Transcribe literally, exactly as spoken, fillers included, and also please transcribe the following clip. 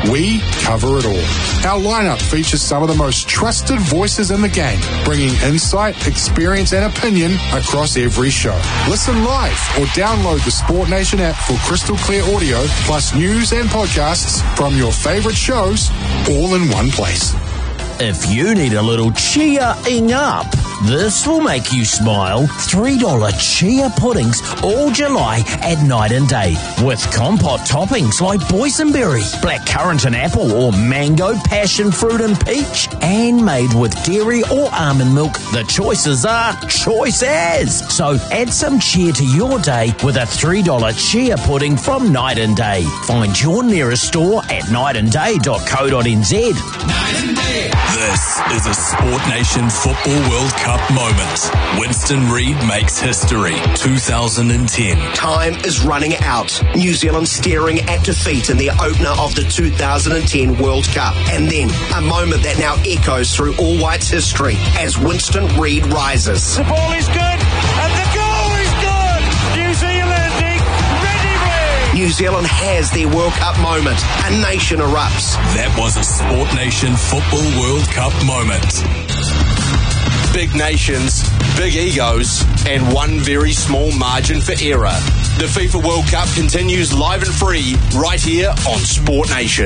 We cover it all. Our lineup features some of the most trusted voices in the game, bringing insight, experience and opinion across every show. Listen live or download the Sport Nation app for crystal clear audio, plus news and podcasts from your favourite shows, all in one place. If you need a little cheering up, this will make you smile. three dollars chia puddings all July at Night and Day. With compote toppings like boysenberry, blackcurrant and apple, or mango, passion fruit and peach. And made with dairy or almond milk. The choices are choices. So add some cheer to your day with a three dollars chia pudding from Night and Day. Find your nearest store at night and day dot co dot n z. Night and Day. This is a Sport Nation Football World Cup moment. Winston Reid makes history. two thousand ten. Time is running out. New Zealand staring at defeat in the opener of the two thousand ten World Cup. And then a moment that now echoes through All Whites history as Winston Reid rises. The ball is good and the goal is good. New Zealand ready, ready. New Zealand has their World Cup moment. A nation erupts. That was a Sport Nation Football World Cup moment. Big nations, big egos, and one very small margin for error. The FIFA World Cup continues live and free right here on Sport Nation.